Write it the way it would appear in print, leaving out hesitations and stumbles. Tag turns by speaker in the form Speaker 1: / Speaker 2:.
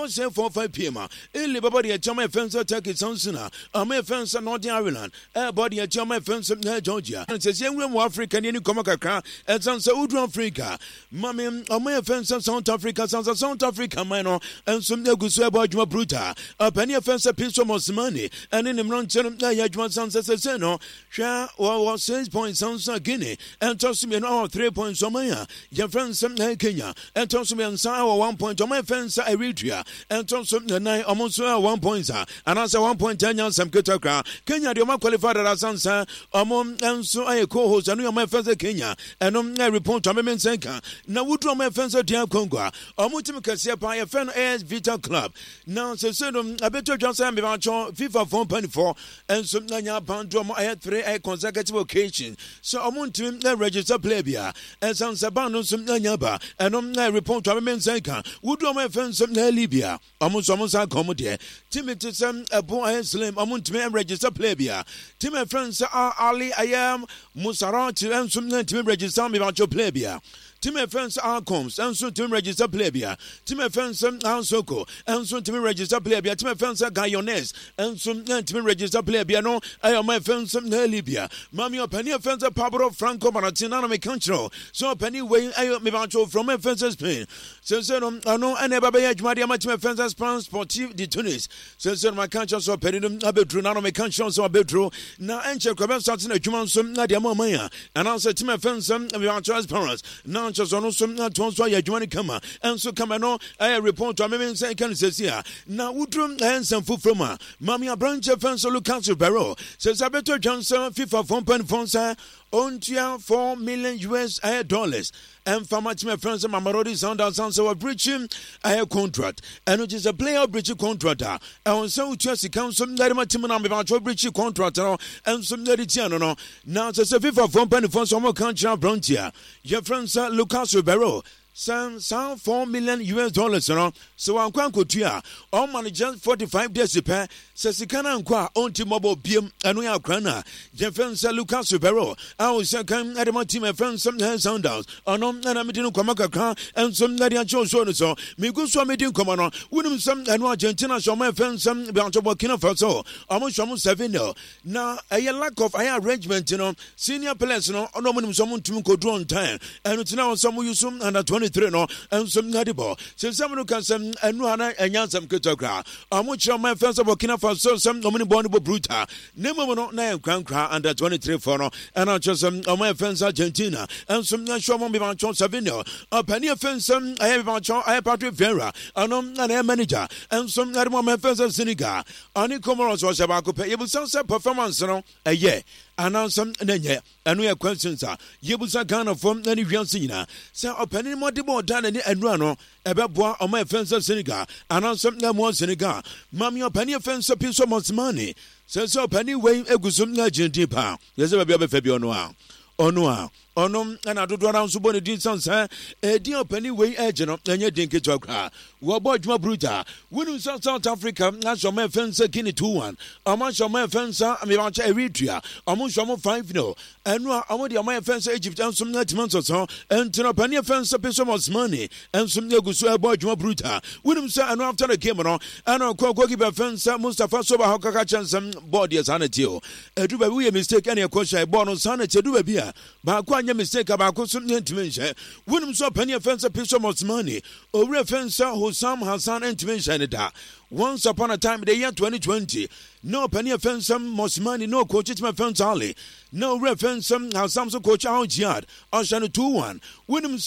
Speaker 1: say 4-5 p.m. In Liberty at Chama Fencer, Turkey Sansuna, Ame Fencer, Northern Ireland, Body at Chama Fencer, Georgia, and says young African, any Comacacra, and Sansa Udra Africa, Mammy, Ame Fencer, South Africa, Sansa South Africa, Minor, and some Negusu about Juma Bruta, a penny offensive piece of money, and in the Mountain, Yajman Sansa Seno, share or 6 points Sansa Guinea, and toss me an hour 3 points Somaya, your friend some Kenya, and toss me an hour 1 point on my fence Eritrea, and toss me 9 almost 1 point, and answer 1.10 years some Kutaka, Kenya, the qualified as Sansa, among and so I co-host and you my fence Kenya, and on a report to me Senka. Now, would draw my fence at Congo, or Mutimakasia by a fan AS Vita Club. Now, so I better just have FIFA 4.4 and some Nanya Pandrom. I had 3 consecutive occasions. So I want to register plebia and some Sabano, some Nanyaba, and on a report to me Senka. Would draw my fence of Libya, almost accommodate. Timothy Sam, a boy slim, I want to register plebia. Timmy friends are Ali, I am Musarati, and some to register me about your plebia. Timmy friends are comes, and soon to register plebia. Timmy friends are Soko, and soon to register plebia. Timmy friends are Gayones, and soon to register plebia. No, I am my friends from Libya. Mammy, or Penny friends are Pablo Franco Maratina, my control. So Penny way I am Mivancho from my friends Spain. So I know I never be Maria Matima friends as Sportive de Tunis. So my conscience or Penny, I bet true, none of my conscience or bedroom. Now, and check about something a Juman, some Nadia Maya, and answer to my friends, some Mivancho as parents. Now, just on some Tonswa Yajmani Kama, and so come on, I report to a man saying, can say, now, Woodrum and some food from her. Mammy, a branch of Fence Lucas Barrow says, I better Johnson, FIFA 4.4, on $4 million US. And for much my friends and Mamarodi sound out sounds so a breaching a contract. And it is a player breaching contractor. And so Chelsea Council, Nadimatimana about your breaching contractor and some Naditiano. Now it's a FIFA 4.4 some country Brontia. Your friends Lucas Barrow. Some $4 million US, so I'm quite good. All managers 45 days to pay. Sasikana and Qua on T-Mobile BM and we are Crana. Jeffrey Lucas Barrow. I was second at my team, my friends, some sound downs. And I'm meeting Kamaka and some Nadia Joe so. Me go so meeting Commander. Wouldn't some and Argentina show my friends some branch of Burkina Faso. Almost 7 now. Now, a lack of arrangement, senior players, no, someone to go draw on time. And it's now some use some under 23 no, and some Nadibo. So someone can some and Nuana and Yansam Kutaka. I'm much on my friends of Burkina Faso, some nominee Bonnebo Bruta. Nemo no name Grand Cra under 23 for no, and I just on my friends Argentina, and some national Mivancho Savino. A penny offense, I have Vancho, I have Patrick Vera, and a manager, and some other my friends of Senegal. Ani Comoros was about to pay. You will some performance, a year. And now some and we have questions. You will say kind of from any Viancina. So a penny more than any and run about boy on my friends of Senegal, and on some more Senegal. Mammy, a penny offense a piece of much money. So penny way a good some legend deeper. Yes, a baby Fabio Noir. And I do around Suboni distance, a dear penny way agent and your dinky talker. What boy, my bruta? Winning South Africa, that's your man fence, Guinea 2-1. A much of my fence, I mean, Eritrea, a much of 5 no. And I want your man fence Egypt and some 9 months or so, and to a penny fence a piece of much money, and some Negus boy, my bruta. Winning, sir, and after the game, and I'll call Gogiba fence, Mustafa Soba Hokaka and some body as Anatio. Do we mistake any question I born on Sanity, do a beer, but your mistake about something to mention. Wouldn't so penny offense a piece of much money, or reference who some has an to mention it. Once upon a time, the year 2020, no penny offense some much money, no coaches, my friends Ali. No reference some how some coach out yard, Ocean 2-1. Wouldn't